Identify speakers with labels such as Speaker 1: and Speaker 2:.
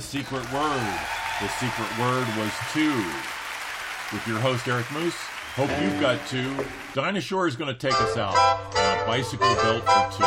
Speaker 1: secret word. The secret word was 2. With your host, Eric Moose. Hope you've got 2. Dinah Shore is going to take us out on a bicycle built for 2.